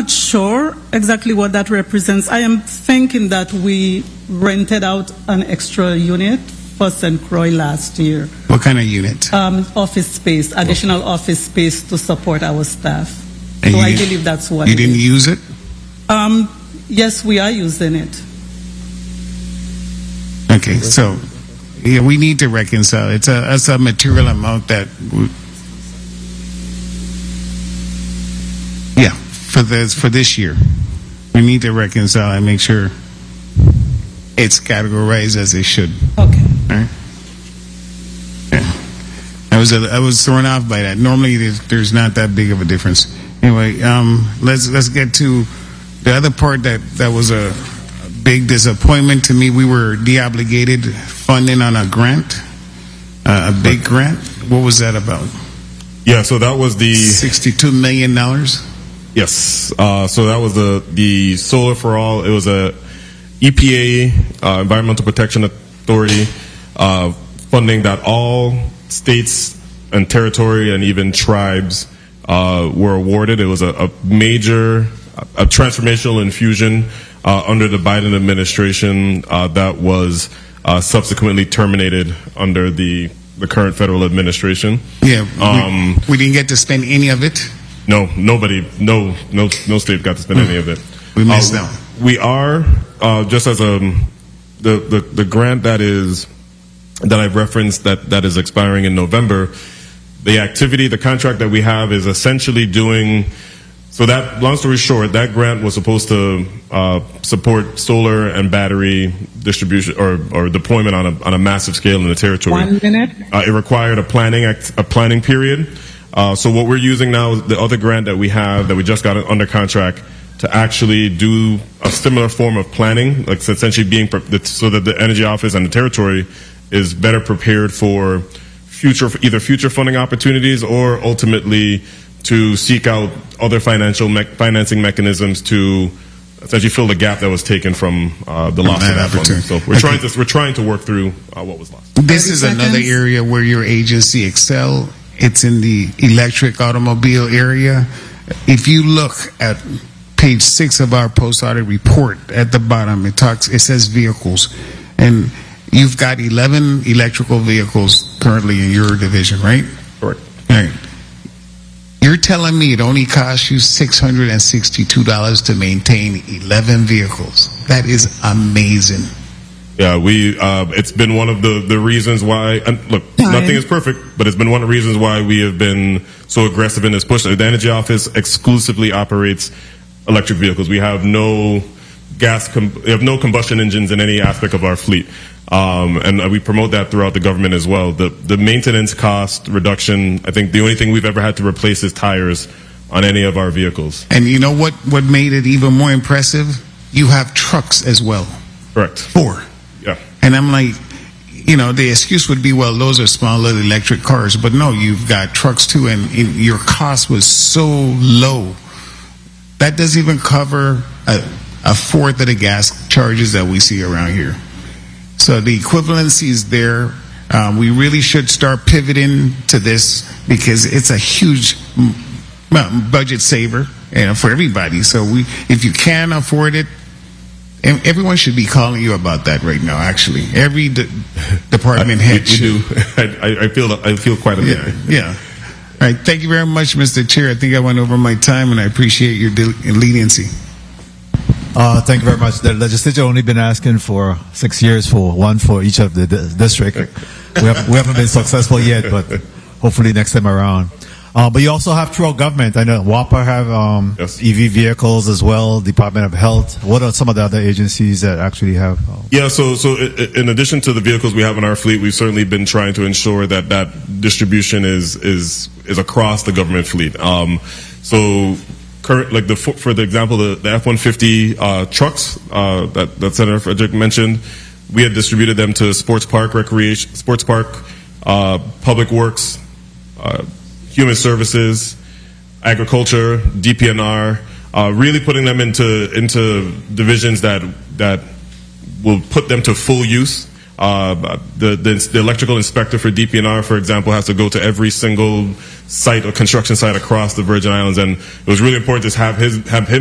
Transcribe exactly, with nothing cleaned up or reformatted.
not sure exactly what that represents. I am thinking that we rented out an extra unit for Saint Croix last year. What kind of unit? Um, office space, additional office space to support our staff. And so I you- believe that's what You it didn't is. use it? Um, yes, we are using it. Okay, so yeah, we need to reconcile. It's a it's a material amount that, we, yeah, for this for this year, we need to reconcile and make sure it's categorized as it should. Okay. All right. Yeah. I was I was thrown off by that. Normally, there's, there's not that big of a difference. Anyway, um, let's let's get to the other part that that was a big disappointment to me. We were de-obligated funding on a grant, uh, a big grant. What was that about? Yeah, so that was the sixty-two million dollars. yes. Uh, so that was the the Solar for All. It was a E P A, uh, Environmental Protection Authority, uh, funding that all states and territory and even tribes uh, were awarded. It was a, a major, a transformational infusion uh, under the Biden administration uh, that was uh, subsequently terminated under the the current federal administration. Yeah, Um, we, we didn't get to spend any of it. No, nobody, no, no, no state got to spend any of it. We missed Uh, out. We are uh, just as a the, the the grant that is that I've referenced that that is expiring in November. The activity, the contract that we have is essentially doing. So that, long story short, that grant was supposed to uh, support solar and battery distribution or, or deployment on a on a massive scale in the territory. One minute. Uh, it required a planning act, a planning period. Uh, so what we're using now is the other grant that we have that we just got under contract to actually do a similar form of planning, like so essentially being pre- so that the Energy Office and the territory is better prepared for future either future funding opportunities or ultimately to seek out other financial me- financing mechanisms to essentially fill the gap that was taken from uh, the loss of that that funding. opportunity. So we're Okay. trying to we're trying to work through uh, what was lost. This is thirty another seconds. area where your agency excel. It's in the electric automobile area. If you look at page six of our post-audit report, at the bottom it talks. It says vehicles, and you've got eleven electrical vehicles currently in your division, right? Correct. All right. You're telling me it only costs you six hundred and sixty-two dollars to maintain eleven vehicles? That is amazing. Yeah, we. Uh, it's been one of the, the reasons why. And look, Time. nothing is perfect, but it's been one of the reasons why we have been so aggressive in this push. The Energy Office exclusively operates electric vehicles. We have no gas. Com- we have no combustion engines in any aspect of our fleet, um, and uh, we promote that throughout the government as well. The the maintenance cost reduction. I think the only thing we've ever had to replace is tires on any of our vehicles. And you know what? What made it even more impressive? You have trucks as well. Correct. Four. Yeah. And I'm like, you know, the excuse would be, well, those are small little electric cars. But no, you've got trucks too, and, and your cost was so low. That doesn't even cover a, a fourth of the gas charges that we see around here. So the equivalency is there. Um, we really should start pivoting to this because it's a huge mm, well, budget saver, you know, for everybody. So we, if you can afford it, and everyone should be calling you about that right now. Actually, every de- department I, head we, we should. do. I, I feel. I feel quite a bit. Yeah, yeah. All right. Thank you very much, Mister Chair. I think I went over my time, and I appreciate your de- leniency. Uh, thank you very much. The legislature only been asking for six years for one for each of the di- district. We, have, we haven't been successful yet, but hopefully next time around. Uh, but you also have throughout government. I know W A P A have um, Yes. E V vehicles as well. Department of Health. What are some of the other agencies that actually have? Uh, Yeah, so so i- i- in addition to the vehicles we have in our fleet, we've certainly been trying to ensure that that distribution is is is across the government fleet. Um, so current, like the for for the example, the, the F one fifty uh, trucks uh, that that Senator Frederick mentioned, we had distributed them to Sports Park Recreation, Sports Park, uh, Public Works, uh, Human Services, Agriculture, D P N R, uh, really putting them into into divisions that that will put them to full use. Uh, the, the the electrical inspector for D P N R, for example, has to go to every single site or construction site across the Virgin Islands, and it was really important to have his have him